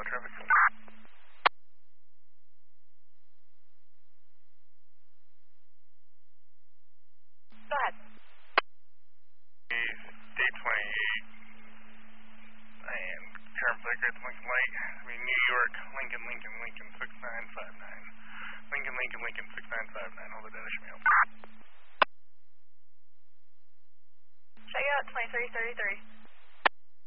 traffic. Go ahead. Day 28. And traffic at Lincoln Light. New York, Lincoln 6959. Lincoln 6959. All the data should be up. Check out 2333.